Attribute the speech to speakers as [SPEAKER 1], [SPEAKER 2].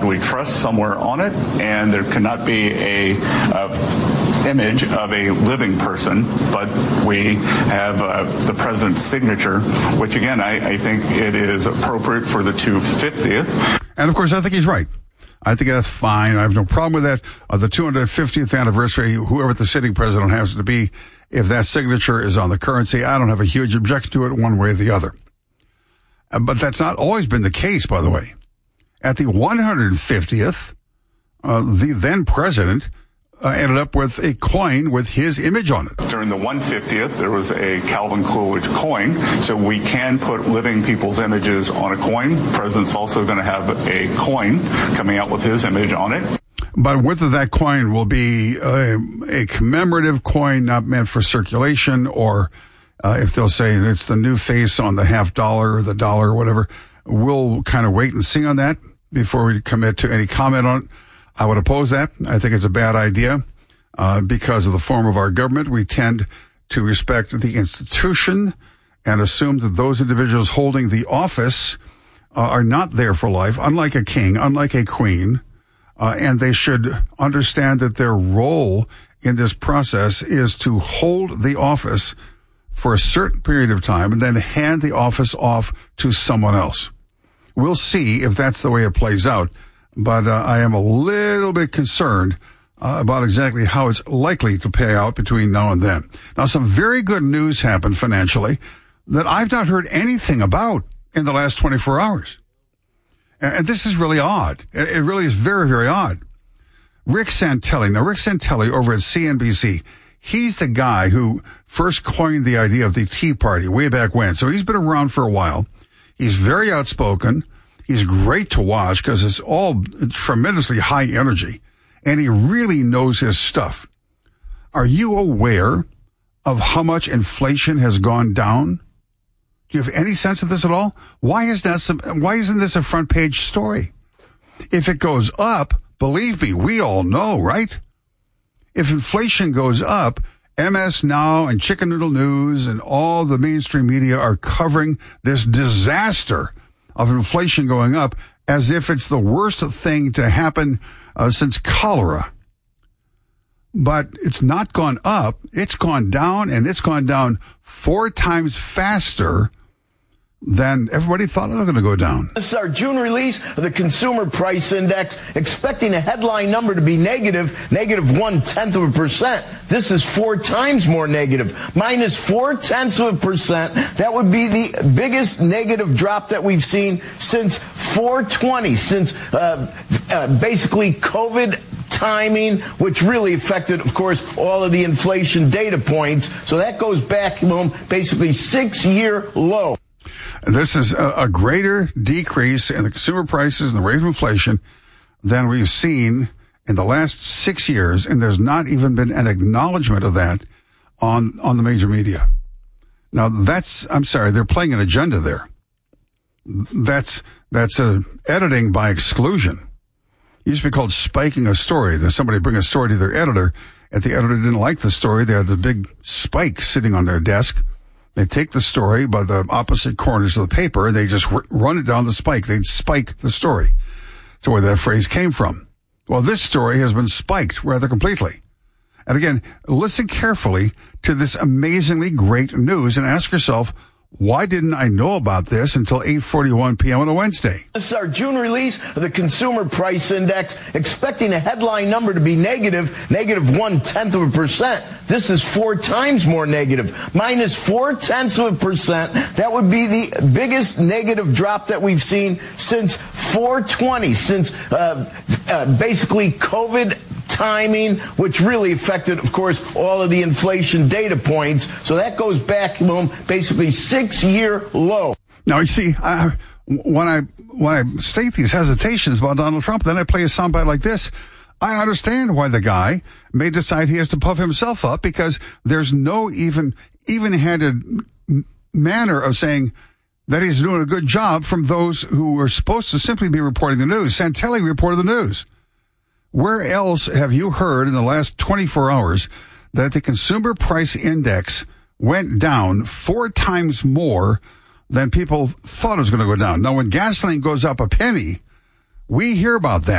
[SPEAKER 1] particularly trust somewhere on it, and there cannot be a image of a living person, but we have the president's signature, which again, I think it is appropriate for the 250th.
[SPEAKER 2] And of course, I think he's right. I think that's fine. I have no problem with that. The 250th anniversary, whoever the sitting president has to be, if that signature is on the currency, I don't have a huge objection to it one way or the other. But that's not always been the case, by the way. At the 150th, the then president ended up with a coin with his image on it.
[SPEAKER 1] During the 150th, there was a Calvin Coolidge coin, so we can put living people's images on a coin. The president's also going to have a coin coming out with his image on it.
[SPEAKER 2] But whether that coin will be a commemorative coin not meant for circulation, or if they'll say it's the new face on the $50 or the dollar or whatever, we'll kind of wait and see on that before we commit to any comment on it. I would oppose that. I think it's a bad idea because of the form of our government. We tend to respect the institution and assume that those individuals holding the office are not there for life, unlike a king, unlike a queen, and they should understand that their role in this process is to hold the office for a certain period of time and then hand the office off to someone else. We'll see if that's the way it plays out. But I am a little bit concerned about exactly how it's likely to pay out between now and then. Now, some very good news happened financially that I've not heard anything about in the last 24 hours. And this is really odd. It really is very, very odd. Rick Santelli. Now, Rick Santelli over at CNBC, he's the guy who first coined the idea of the Tea Party way back when. So he's been around for a while. He's very outspoken. He's great to watch because it's all tremendously high energy, and he really knows his stuff. Are you aware of how much inflation has gone down? Do you have any sense of this at all? Why isn't this a front page story? If it goes up, believe me, we all know, right? If inflation goes up, MS Now and Chicken Noodle News and all the mainstream media are covering this disaster of inflation going up as if it's the worst thing to happen since cholera. But it's not gone up, it's gone down, and it's gone down 4 times faster than everybody thought it was going to go down.
[SPEAKER 3] This is our June release of the Consumer Price Index, expecting a headline number to be negative 0.1%. This is 4 times more negative, minus 0.4%. That would be the biggest negative drop that we've seen since 4/20, since basically COVID timing, which really affected, of course, all of the inflation data points. So that goes back, basically 6-year low.
[SPEAKER 2] This is a greater decrease in the consumer prices and the rate of inflation than we've seen in the last 6 years, and there's not even been an acknowledgement of that on the major media. Now, I'm sorry, they're playing an agenda there. That's editing by exclusion. It used to be called spiking a story. There's somebody bring a story to their editor, and the editor didn't like the story. They had the big spike sitting on their desk. They take the story by the opposite corners of the paper, and they just run it down the spike. They'd spike the story. That's where that phrase came from. Well, this story has been spiked rather completely. And again, listen carefully to this amazingly great news and ask yourself, why didn't I know about this until 8:41 p.m. on a Wednesday?
[SPEAKER 3] This is our June release of the Consumer Price Index, expecting a headline number to be negative 0.1%. This is 4 times more negative, minus 0.4%. That would be the biggest negative drop that we've seen since 4/20, since basically COVID timing, which really affected, of course, all of the inflation data points. So that goes back, basically 6-year low.
[SPEAKER 2] Now, you see, when I state these hesitations about Donald Trump, then I play a soundbite like this. I understand why the guy may decide he has to puff himself up, because there's no even-handed manner of saying that he's doing a good job from those who are supposed to simply be reporting the news. Santelli reported the news. Where else have you heard in the last 24 hours that the Consumer Price Index went down 4 times more than people thought it was going to go down? Now, when gasoline goes up a penny, we hear about that.